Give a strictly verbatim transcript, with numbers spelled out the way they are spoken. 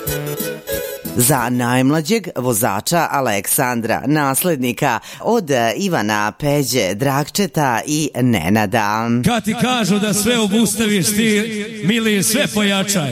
Za najmlađeg vozača Aleksandra, naslednika od Ivana, Peđe, Drakčeta i Nenada. Kad ti kažu da sve obustaviš ti, mili, sve pojačaj.